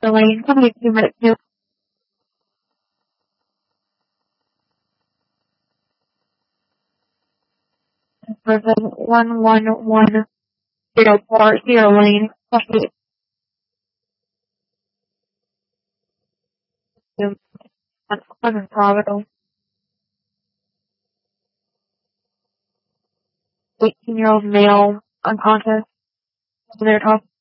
Lane, 22 minutes new. Person 11104 Lane, 28 Pleasant Providence. 18-year-old male, unconscious, to their top.